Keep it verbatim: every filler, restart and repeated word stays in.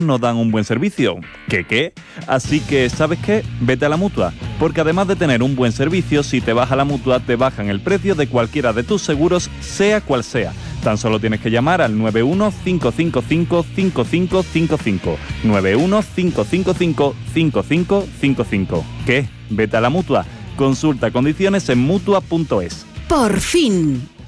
nos dan un buen servicio. ¿Qué qué? Así que, ¿sabes qué? Vete a la Mutua, porque además de tener un buen servicio, si te vas a la Mutua te bajan el precio de cualquiera de tus seguros, sea cual sea. Tan solo tienes que llamar al nueve uno cinco cinco cinco cinco cinco cinco cinco, nueve uno cinco cinco cinco cinco cinco cinco cinco. ¿Qué? Vete a la Mutua. Consulta condiciones en mutua punto es. Por fin.